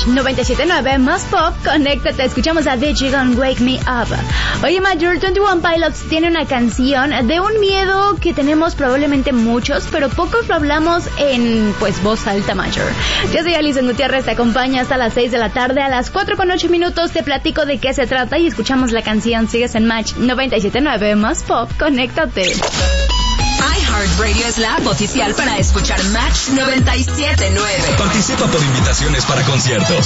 Match 97.9 más pop, conéctate, escuchamos a DJ Don't Wake Me Up. Oye, Major, 21 Pilots tiene una canción de un miedo que tenemos probablemente muchos, pero pocos lo hablamos en, pues, voz alta, Major. Yo soy Alison Gutiérrez, te acompaña hasta las 6 de la tarde, a las 4:08 te platico de qué se trata y escuchamos la canción. Sigues en Match 97.9 más pop, conéctate. iHeartRadio es la app oficial para escuchar Match 97.9. Participa por invitaciones para conciertos.